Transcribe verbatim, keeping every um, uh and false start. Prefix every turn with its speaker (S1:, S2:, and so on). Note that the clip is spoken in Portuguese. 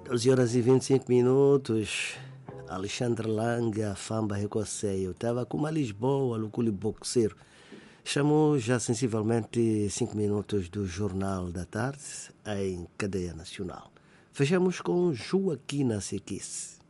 S1: doze horas e vinte e cinco minutos. Alexandre Langa, Famba Recoceio. Estava com uma Lisboa, Luculi Boxeiro. Chamou já sensivelmente cinco minutos do Jornal da Tarde em cadeia nacional. Fechamos com Joaquina Sequice.